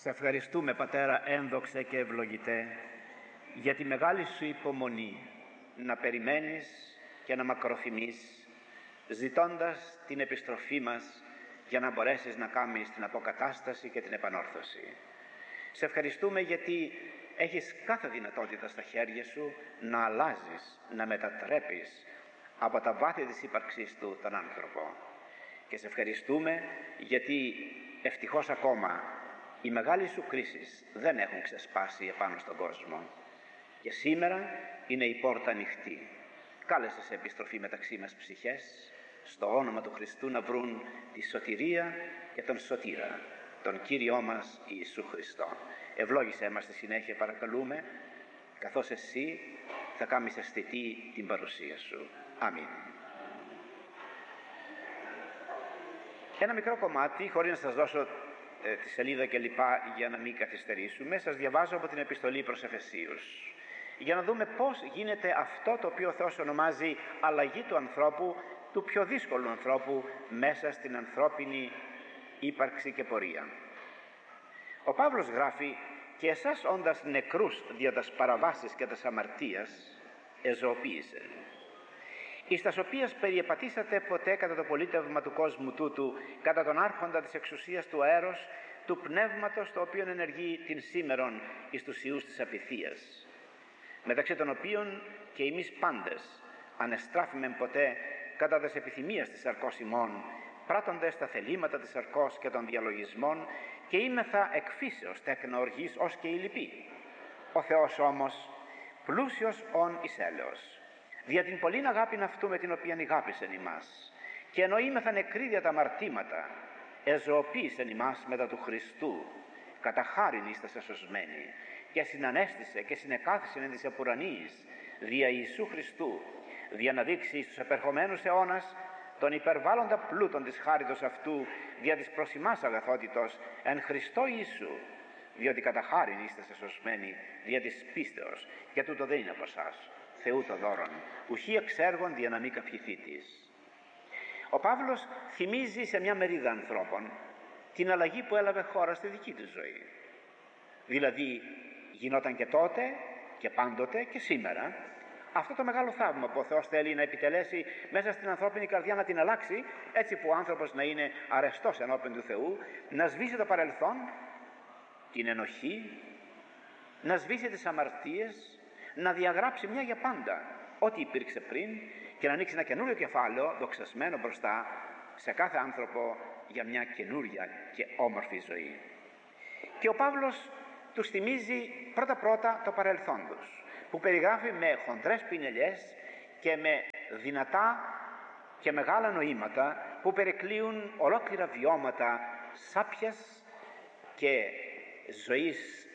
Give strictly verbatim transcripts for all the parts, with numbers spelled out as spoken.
Σε ευχαριστούμε, Πατέρα ένδοξε και ευλογητέ, για τη μεγάλη σου υπομονή να περιμένεις και να μακροθυμείς, ζητώντας την επιστροφή μας για να μπορέσεις να κάνεις την αποκατάσταση και την επανόρθωση. Σε ευχαριστούμε γιατί έχεις κάθε δυνατότητα στα χέρια σου να αλλάζεις, να μετατρέπεις από τα βάθη της ύπαρξής του τον άνθρωπο. Και σε ευχαριστούμε γιατί ευτυχώς ακόμα οι μεγάλοι σου κρίσεις δεν έχουν ξεσπάσει επάνω στον κόσμο. Και σήμερα είναι η πόρτα ανοιχτή. Κάλεσε σε επιστροφή μεταξύ μας ψυχές, στο όνομα του Χριστού να βρουν τη σωτηρία και τον σωτήρα, τον Κύριό μας Ιησού Χριστό. Ευλόγησέ μας στη συνέχεια, παρακαλούμε, καθώς εσύ θα κάνεις αισθητή την παρουσία σου. Αμήν. Ένα μικρό κομμάτι, χωρίς να σας δώσω ε, τη σελίδα και λοιπά για να μην καθυστερήσουμε, σας διαβάζω από την επιστολή προς Εφεσίους, για να δούμε πώς γίνεται αυτό το οποίο ο Θεός ονομάζει αλλαγή του ανθρώπου, του πιο δύσκολου ανθρώπου μέσα στην ανθρώπινη ύπαρξη και πορεία. Ο Παύλος γράφει: «Και εσάς όντας νεκρούς δια τας παραβάσεις και τας αμαρτίας εζωοποίησε, εις τας οποίας περιεπατήσατε ποτέ κατά το πολίτευμα του κόσμου τούτου, κατά τον άρχοντα της εξουσίας του αέρος, του πνεύματος το οποίον ενεργεί την σήμερον εις τους ιούς της απειθίας, μεταξύ των οποίων και εμείς πάντες ανεστράφημεν ποτέ κατά τας επιθυμίας της σαρκός ημών, πράττοντες τα θελήματα της σαρκός και των διαλογισμών, και είμεθα εκφύσεως τέκνα οργής ως και οι λοιποί. Ο Θεός όμως πλούσιος ον εις έλεος, δια την πολλήν αγάπην αυτού με την οποία αγάπησεν ημάς, και ενώ είμεθα νεκροί δια τα αμαρτήματα, εζωοποίησεν ημάς μετά του Χριστού, κατά χάριν είσαστε σωσμένοι, και συνανέστησε και συνεκάθισεν εν της επουρανίης δια Ιησού Χριστού, δια να δείξει εις τους επερχομένους αιώνας τον υπερβάλλοντα πλούτον της χάριτος αυτού δια της προς ημάς αγαθότητος εν Χριστώ Ιησού, διότι κατά χάριν είσαστε σωσμένοι δια της πίστεως, και τούτο δεν είναι από εσάς, Θεού το δώρον, ουχή εξέργων δια να μην καυχηθήτης». Ο Παύλος θυμίζει σε μια μερίδα ανθρώπων την αλλαγή που έλαβε χώρα στη δική του ζωή. Δηλαδή γινόταν και τότε και πάντοτε και σήμερα αυτό το μεγάλο θαύμα που ο Θεός θέλει να επιτελέσει μέσα στην ανθρώπινη καρδιά, να την αλλάξει έτσι που ο άνθρωπος να είναι αρεστός ενώπιον του Θεού, να σβήσει το παρελθόν, την ενοχή, να σβήσει τις αμαρτίες, να διαγράψει μια για πάντα ό,τι υπήρξε πριν και να ανοίξει ένα καινούριο κεφάλαιο δοξασμένο μπροστά σε κάθε άνθρωπο για μια καινούρια και όμορφη ζωή. Και ο Παύλος τους θυμίζει πρώτα πρώτα το παρελθόν τους, που περιγράφει με χοντρές πινελιές και με δυνατά και μεγάλα νοήματα που περικλείουν ολόκληρα βιώματα σάπιας και ζωής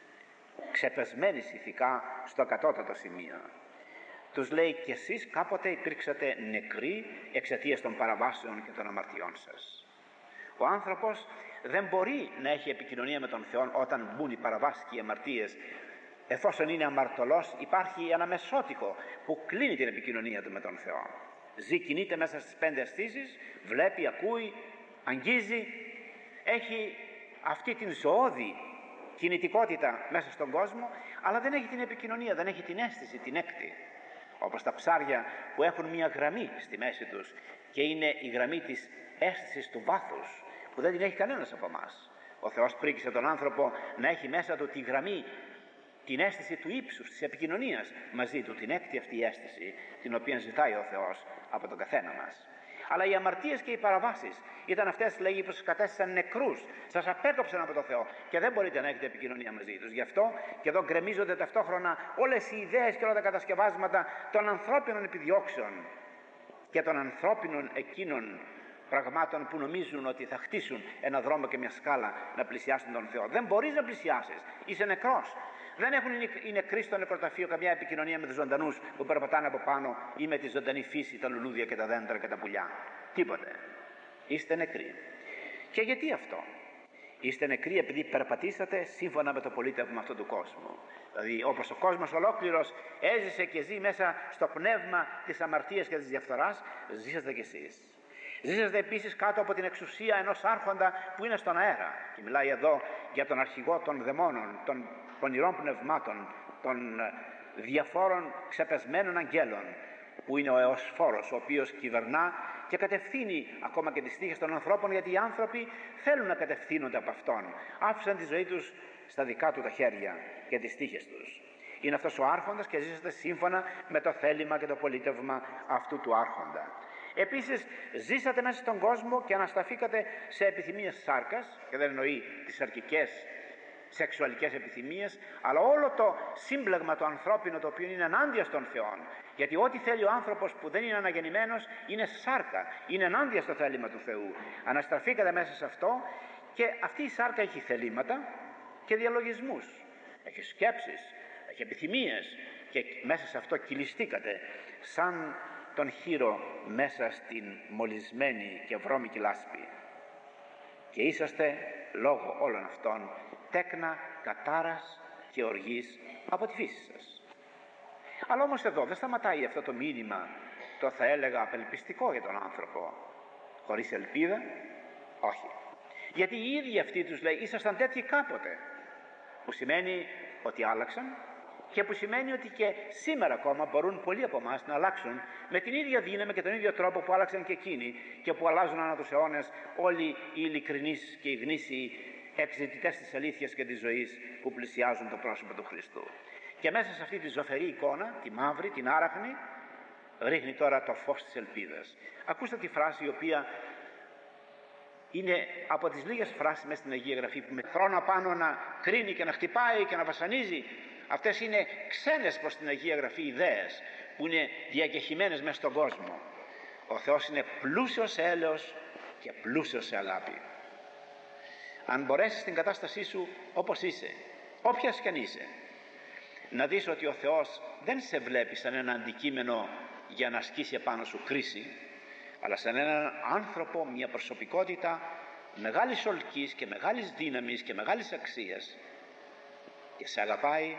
ξεπεσμένης ηθικά στο κατώτατο σημείο. Τους λέει: «Και εσείς κάποτε υπήρξατε νεκροί εξαιτίας των παραβάσεων και των αμαρτιών σας». Ο άνθρωπος δεν μπορεί να έχει επικοινωνία με τον Θεό όταν μπουν οι παραβάσεις και οι αμαρτίες. Εφόσον είναι αμαρτωλός, υπάρχει ένα μεσότυχο που κλείνει την επικοινωνία του με τον Θεό. Ζει, κινείται μέσα στις πέντε αισθήσεις, βλέπει, ακούει, αγγίζει, έχει αυτή την ζωώδη κινητικότητα μέσα στον κόσμο, αλλά δεν έχει την επικοινωνία, δεν έχει την αίσθηση, την έκτη. Όπως τα ψάρια που έχουν μια γραμμή στη μέση τους και είναι η γραμμή της αίσθησης του βάθους, που δεν την έχει κανένας από εμάς. Ο Θεός πρίκησε τον άνθρωπο να έχει μέσα του τη γραμμή, την αίσθηση του ύψους, της επικοινωνίας μαζί του, την έκτη αυτή αίσθηση, την οποία ζητάει ο Θεός από τον καθένα μας. Αλλά οι αμαρτίες και οι παραβάσεις ήταν αυτές, λέγει, που σας κατέστησαν νεκρούς, σας απέκοψαν από τον Θεό και δεν μπορείτε να έχετε επικοινωνία μαζί τους. Γι' αυτό και εδώ γκρεμίζονται ταυτόχρονα όλες οι ιδέες και όλα τα κατασκευάσματα των ανθρώπινων επιδιώξεων και των ανθρώπινων εκείνων πραγμάτων που νομίζουν ότι θα χτίσουν ένα δρόμο και μια σκάλα να πλησιάσουν τον Θεό. Δεν μπορείς να πλησιάσεις, είσαι νεκρός. Δεν έχουν οι νεκροί στο νεκροταφείο καμιά επικοινωνία με τους ζωντανούς που περπατάνε από πάνω ή με τη ζωντανή φύση, τα λουλούδια και τα δέντρα και τα πουλιά. Τίποτε. Είστε νεκροί. Και γιατί αυτό? Είστε νεκροί επειδή περπατήσατε σύμφωνα με το πολίτευμα αυτού του κόσμου. Δηλαδή, όπως ο κόσμος ολόκληρος έζησε και ζει μέσα στο πνεύμα της αμαρτίας και της διαφθοράς, ζήσατε κι εσείς. Ζήσατε επίσης κάτω από την εξουσία ενός άρχοντα που είναι στον αέρα. Και μιλάει εδώ για τον αρχηγό των δαιμόνων, των πονηρών πνευμάτων, των διαφόρων ξεπεσμένων αγγέλων, που είναι ο Εωσφόρος, ο οποίος κυβερνά και κατευθύνει ακόμα και τις τύχες των ανθρώπων, γιατί οι άνθρωποι θέλουν να κατευθύνονται από Αυτόν. Άφησαν τη ζωή τους στα δικά του τα χέρια και τις τύχες τους. Είναι αυτός ο άρχοντας και ζήσατε σύμφωνα με το θέλημα και το πολίτευμα αυτού του άρχοντα. Επίσης, ζήσατε μέσα στον κόσμο και ανασταθήκατε σε επιθυμίες σάρκας, και δεν εννοεί τις σαρκικές σεξουαλικές επιθυμίες, αλλά όλο το σύμπλεγμα το ανθρώπινο, το οποίο είναι ενάντια στον Θεό. Γιατί ό,τι θέλει ο άνθρωπος που δεν είναι αναγεννημένος είναι σάρκα, είναι ενάντια στο θέλημα του Θεού. Αναστραφήκατε μέσα σε αυτό, και αυτή η σάρκα έχει θελήματα και διαλογισμούς, έχει σκέψεις, έχει επιθυμίες, και μέσα σε αυτό κυλιστήκατε σαν τον χήρο μέσα στην μολυσμένη και βρώμικη λάσπη. Και είσαστε λόγω όλων αυτών τέκνα κατάρας και οργής από τη φύση σας. Αλλά όμως εδώ δεν σταματάει αυτό το μήνυμα, το θα έλεγα απελπιστικό για τον άνθρωπο. Χωρίς ελπίδα, όχι. Γιατί οι ίδιοι αυτοί τους λέει, ήσασταν τέτοιοι κάποτε, που σημαίνει ότι άλλαξαν, και που σημαίνει ότι και σήμερα ακόμα μπορούν πολλοί από εμάς να αλλάξουν με την ίδια δύναμη και τον ίδιο τρόπο που άλλαξαν και εκείνοι, και που αλλάζουν ανά τους αιώνες όλοι οι ειλικρινείς και οι γνήσιοι εξαιτητές της αλήθειας και της ζωής που πλησιάζουν το πρόσωπο του Χριστού. Και μέσα σε αυτή τη ζωφερή εικόνα, τη μαύρη, την άραχνη, ρίχνει τώρα το φως της ελπίδας. Ακούστε τη φράση, η οποία είναι από τις λίγες φράσεις μέσα στην Αγία Γραφή που με χρόνο πάνω να κρίνει και να χτυπάει και να βασανίζει. Αυτές είναι ξένες προς την Αγία Γραφή ιδέες που είναι διακεχημένες μέσα στον κόσμο. Ο Θεός είναι πλούσιος σε έλεος και πλούσιος σε αγάπη. Αν μπορέσεις την κατάστασή σου όπως είσαι, όποιας κι αν είσαι, να δεις ότι ο Θεός δεν σε βλέπει σαν ένα αντικείμενο για να ασκήσει επάνω σου κρίση, αλλά σαν έναν άνθρωπο, μια προσωπικότητα μεγάλης ολκής και μεγάλης δύναμης και μεγάλης αξίας, και σε αγαπάει,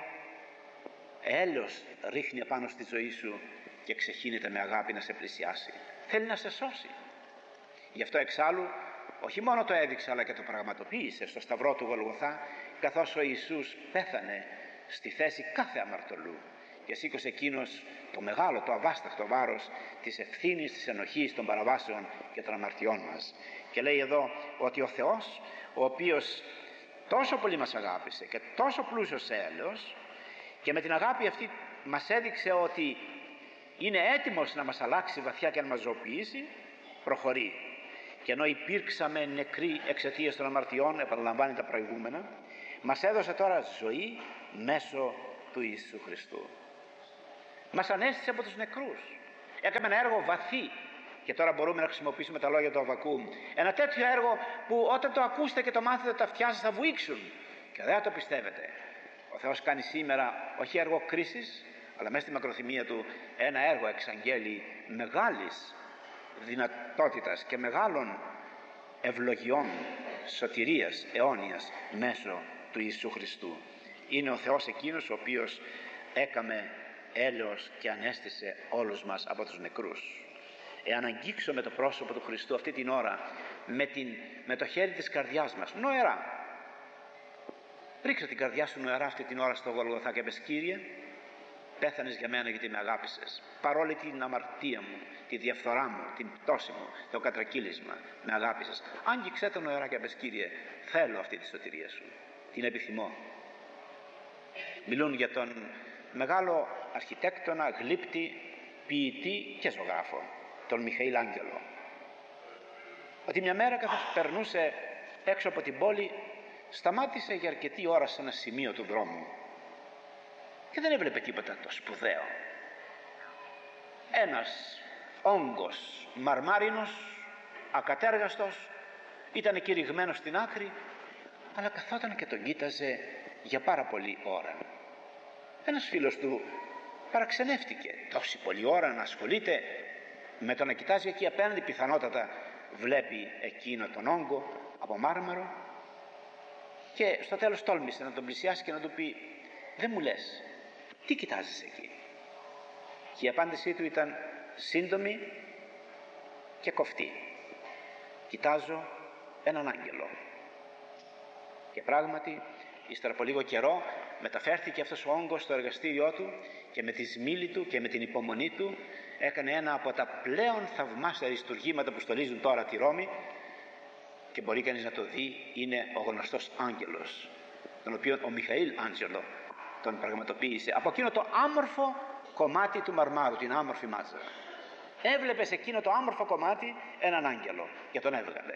έλεος ρίχνει επάνω στη ζωή σου και ξεχύνεται με αγάπη να σε πλησιάσει. Θέλει να σε σώσει. Γι' αυτό εξάλλου όχι μόνο το έδειξε, αλλά και το πραγματοποίησε στο σταυρό του Γολγοθά, καθώς ο Ιησούς πέθανε στη θέση κάθε αμαρτωλού και σήκωσε εκείνος το μεγάλο, το αβάσταχτο βάρος της ευθύνης, της ενοχής, των παραβάσεων και των αμαρτιών μας. Και λέει εδώ ότι ο Θεός, ο οποίος τόσο πολύ μας αγάπησε και τόσο πλούσιος σε έλεος, και με την αγάπη αυτή μας έδειξε ότι είναι έτοιμος να μας αλλάξει βαθιά και να μας ζωοποιήσει, προχωρεί. Και ενώ υπήρξαμε νεκροί εξαιτίας των αμαρτιών, επαναλαμβάνει τα προηγούμενα, μας έδωσε τώρα ζωή μέσω του Ιησού Χριστού. Μας ανέστησε από τους νεκρούς. Έκαμε ένα έργο βαθύ, και τώρα μπορούμε να χρησιμοποιήσουμε τα λόγια του Αββακούμ. Ένα τέτοιο έργο που όταν το ακούσετε και το μάθετε, τα αυτιά σας θα βουήξουν και δεν θα το πιστεύετε. Ο Θεός κάνει σήμερα όχι έργο κρίσης, αλλά μέσα στη μακροθυμία του ένα έργο εξαγγέλει μεγάλης δυνατότητας και μεγάλων ευλογιών σωτηρίας αιώνιας μέσω του Ιησού Χριστού. Είναι ο Θεός εκείνος ο οποίος έκαμε έλεος και ανέστησε όλους μας από τους νεκρούς. Εάν αγγίξουμε το πρόσωπο του Χριστού αυτή την ώρα με, την, με το χέρι της καρδιάς μας, νοερά, ρίξε την καρδιά σου νοερά αυτή την ώρα στο Γολγοθά και πες: Κύριε, πέθανες για μένα γιατί με αγάπησες. Παρόλη την αμαρτία μου, τη διαφθορά μου, την πτώση μου, το κατρακύλισμα, με αγάπησες. Άγγιξέ το νοερά και πες: Κύριε, θέλω αυτή τη σωτηρία σου, την επιθυμώ. Μιλούν για τον μεγάλο αρχιτέκτονα, γλύπτη, ποιητή και ζωγράφο, τον Μιχαήλ Άγγελο, ότι μια μέρα καθώς περνούσε έξω από την πόλη, σταμάτησε για αρκετή ώρα σε ένα σημείο του δρόμου και δεν έβλεπε τίποτα το σπουδαίο. Ένας όγκος μαρμάρινος, ακατέργαστος, ήταν κηρυγμένος στην άκρη, αλλά καθόταν και τον κοίταζε για πάρα πολλή ώρα. Ένας φίλος του παραξενεύτηκε, τόση πολλή ώρα να ασχολείται με το να κοιτάζει εκεί απέναντι, πιθανότατα βλέπει εκείνο τον όγκο από μάρμαρο, και στο τέλος τόλμησε να τον πλησιάσει και να του πει: δεν μου λες, τι κοιτάζεις εκεί? Και η απάντησή του ήταν σύντομη και κοφτή. κοιτάζω έναν άγγελο. Και πράγματι, ύστερα από λίγο καιρό, μεταφέρθηκε αυτός ο όγκος στο εργαστήριό του και με τη σμήλη του και με την υπομονή του έκανε ένα από τα πλέον θαυμάσια αριστουργήματα που στολίζουν τώρα τη Ρώμη, και μπορεί κανείς να το δει, είναι ο γνωστός άγγελος, τον οποίο ο Μιχαήλ Άντζελο τον πραγματοποίησε από εκείνο το άμορφο κομμάτι του μαρμάρου, την άμορφη μάζα. Έβλεπε σε εκείνο το άμορφο κομμάτι έναν άγγελο και τον έβγαλε.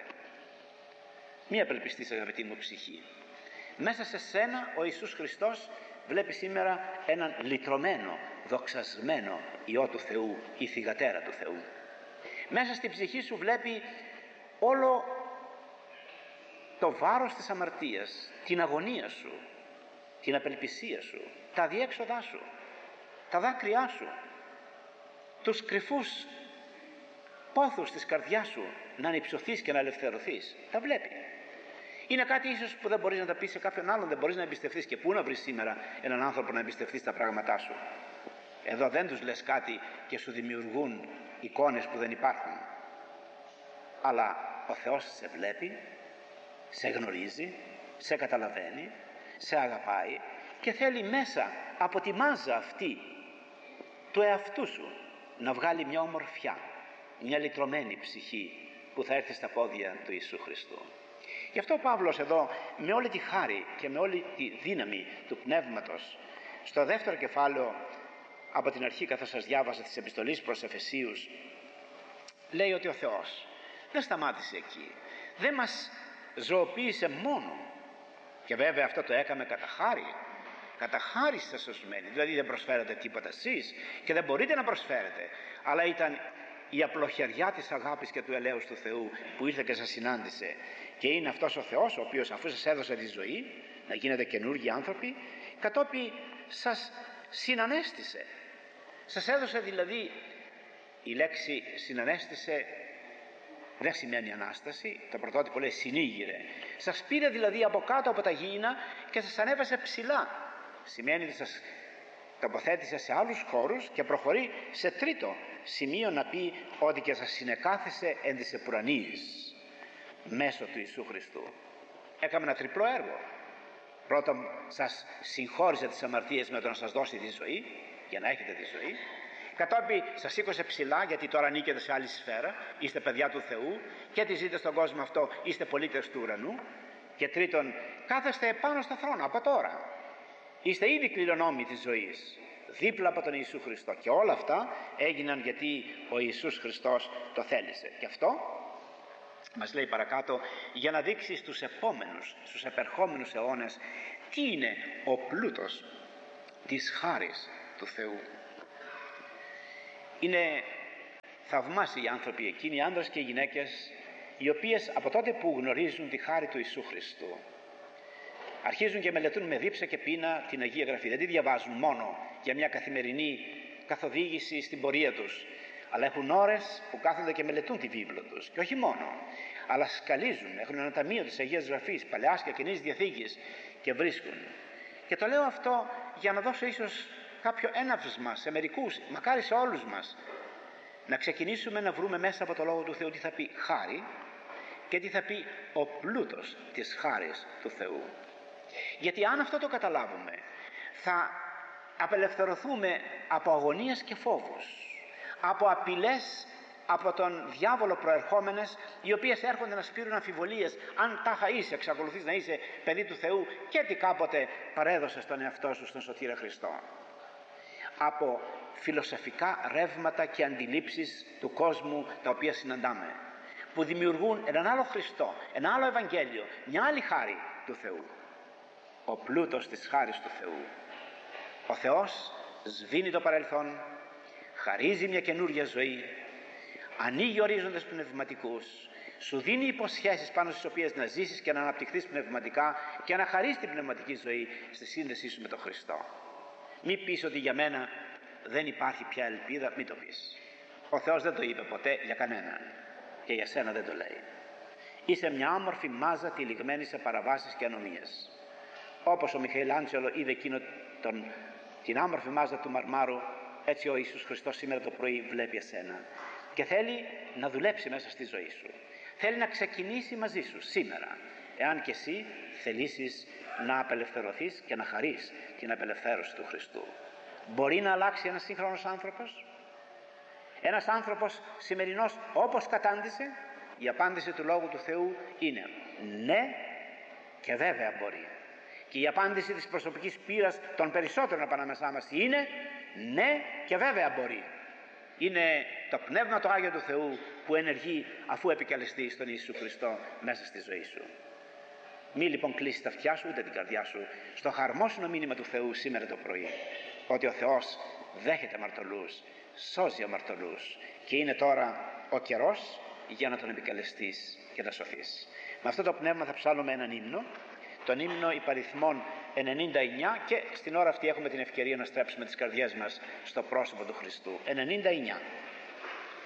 Μη απελπιστείς, αγαπητή μου ψυχή. Μέσα σε σένα ο Ιησούς Χριστός βλέπει σήμερα έναν λυτρωμένο, δοξασμένο Υιό του Θεού ή θυγατέρα του Θεού. Μέσα στην ψυχή σου βλέπει όλο το βάρος της αμαρτίας, την αγωνία σου, την απελπισία σου, τα διέξοδά σου, τα δάκρυά σου, τους κρυφούς πόθους της καρδιάς σου να ανυψωθείς και να ελευθερωθείς. Τα βλέπει. Είναι κάτι ίσως που δεν μπορείς να τα πεις σε κάποιον άλλον, δεν μπορείς να εμπιστευτείς. Και πού να βρεις σήμερα έναν άνθρωπο να εμπιστευτείς τα πράγματά σου? Εδώ δεν τους λες κάτι και σου δημιουργούν εικόνες που δεν υπάρχουν. Αλλά ο Θεός σε βλέπει, σε γνωρίζει, σε καταλαβαίνει, σε αγαπάει και θέλει μέσα από τη μάζα αυτή του εαυτού σου να βγάλει μια ομορφιά, μια λυτρωμένη ψυχή που θα έρθει στα πόδια του Ιησού Χριστού. Γι' αυτό ο Παύλος εδώ, με όλη τη χάρη και με όλη τη δύναμη του Πνεύματος, στο δεύτερο κεφάλαιο, από την αρχή καθώς σας διάβασα της επιστολής προς Εφεσίους, λέει ότι ο Θεός δεν σταμάτησε εκεί, δεν μας ζωοποίησε μόνο, και βέβαια αυτό το έκαμε κατά χάρη, κατά χάρη είστε σωσμένοι, δηλαδή δεν προσφέρετε τίποτα εσείς και δεν μπορείτε να προσφέρετε, αλλά ήταν η απλοχεριά της αγάπης και του ελέους του Θεού που ήρθε και σας συνάντησε. Και είναι αυτός ο Θεός ο οποίος, αφού σας έδωσε τη ζωή να γίνετε καινούργιοι άνθρωποι, κατόπιν σας συνανέστησε. Σας έδωσε δηλαδή, η λέξη συνανέστησε δεν σημαίνει Ανάσταση, το πρωτότυπο λέει συνήγηρε. Σας πήρε δηλαδή από κάτω από τα γήινα και σας ανέβασε ψηλά. Σημαίνει ότι σας τοποθέτησε σε άλλους χώρους και προχωρεί σε τρίτο σημείο να πει ότι και σας συνεκάθισε εν της επουρανίης μέσω του Ιησού Χριστού. Έκαμε ένα τριπλό έργο. Πρώτον, σας συγχώρησε τις αμαρτίες με το να σας δώσει τη ζωή, για να έχετε τη ζωή. Κατόπιν σας σήκωσε ψηλά, γιατί τώρα νίκετε σε άλλη σφαίρα, είστε παιδιά του Θεού και τι ζείτε στον κόσμο αυτό, είστε πολίτες του ουρανού. Και τρίτον, κάθεστε επάνω στο θρόνο από τώρα. Είστε ήδη κληρονόμοι της ζωής, δίπλα από τον Ιησού Χριστό. Και όλα αυτά έγιναν γιατί ο Ιησούς Χριστός το θέλησε. Και αυτό μας λέει παρακάτω για να δείξει στους επόμενους, στους επερχόμενους αιώνες τι είναι ο πλούτος της χάρης του Θεού. Είναι θαυμάσιοι οι άνθρωποι εκείνοι, οι άντρες και οι γυναίκες, οι οποίες από τότε που γνωρίζουν τη χάρη του Ιησού Χριστού αρχίζουν και μελετούν με δίψα και πείνα την Αγία Γραφή. Δεν τη διαβάζουν μόνο για μια καθημερινή καθοδήγηση στην πορεία τους, αλλά έχουν ώρες που κάθονται και μελετούν τη βίβλο τους. Και όχι μόνο, αλλά σκαλίζουν, έχουν ένα ταμείο της Αγίας Γραφής, Παλαιάς και Καινής Διαθήκης, και βρίσκουν. Και το λέω αυτό για να δώσω ίσως κάποιο έναυσμα σε μερικούς, μακάρι σε όλους μας, να ξεκινήσουμε να βρούμε μέσα από το Λόγο του Θεού τι θα πει χάρη και τι θα πει ο πλούτος της χάρης του Θεού. Γιατί αν αυτό το καταλάβουμε, θα απελευθερωθούμε από αγωνίες και φόβους, από απειλές από τον διάβολο προερχόμενες, οι οποίες έρχονται να σπείρουν αμφιβολίες αν τάχα είσαι, εξακολουθείς να είσαι παιδί του Θεού και τι κάποτε παρέδωσες τον εαυτό σου στον Σωτήρα Χριστό. Από φιλοσοφικά ρεύματα και αντιλήψεις του κόσμου τα οποία συναντάμε, που δημιουργούν έναν άλλο Χριστό, ένα άλλο Ευαγγέλιο, μια άλλη χάρη του Θεού. Ο πλούτος της χάρης του Θεού. Ο Θεός σβήνει το παρελθόν, χαρίζει μια καινούργια ζωή, ανοίγει ορίζοντες πνευματικούς, σου δίνει υποσχέσεις πάνω στις οποίες να ζήσεις και να αναπτυχθείς πνευματικά και να χαρίσεις την πνευματική ζωή στη σύνδεσή σου με τον Χριστό. Μη πεις ότι για μένα δεν υπάρχει πια ελπίδα, μην το πεις. Ο Θεός δεν το είπε ποτέ για κανέναν και για σένα δεν το λέει. Είσαι μια άμορφη μάζα τυλιγμένη σε παραβάσεις και ανομίες. Όπως ο Μιχαήλ Άντζελο είδε εκείνο τον, την άμορφη μάζα του μαρμάρου, έτσι ο Ιησούς Χριστός σήμερα το πρωί βλέπει εσένα και θέλει να δουλέψει μέσα στη ζωή σου. θέλει να ξεκινήσει μαζί σου σήμερα, εάν και εσύ θελήσεις να απελευθερωθείς και να χαρείς την απελευθέρωση του Χριστού. Μπορεί να αλλάξει ένας σύγχρονος άνθρωπος? Ένας άνθρωπος σημερινός όπως κατάντησε? Η απάντηση του Λόγου του Θεού είναι ναι, και βέβαια μπορεί. Και η απάντηση της προσωπικής πείρας των περισσότερων από ανάμεσά μας είναι ναι, και βέβαια μπορεί. Είναι το Πνεύμα το Άγιο του Θεού που ενεργεί αφού επικαλεστεί στον Ιησού Χριστό μέσα στη ζωή σου. Μη λοιπόν κλείσεις τα αυτιά σου ούτε την καρδιά σου στο χαρμόσυνο μήνυμα του Θεού σήμερα το πρωί, ότι ο Θεός δέχεται αμαρτωλούς, σώζει αμαρτωλούς και είναι τώρα ο καιρός για να τον επικαλεστείς και να σωθείς. Με αυτό το πνεύμα θα ψάλουμε έναν ύμνο, τον ύμνο υπαριθμών ενενήντα εννιά, και στην ώρα αυτή έχουμε την ευκαιρία να στρέψουμε τις καρδιές μας στο πρόσωπο του Χριστού. ενενήντα εννιά.